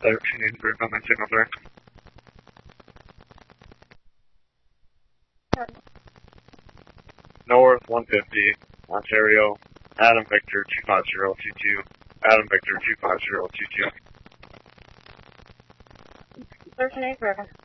1383, my signal 3. North 150, Ontario, Adam Victor 25022, Adam Victor 25022. 1383.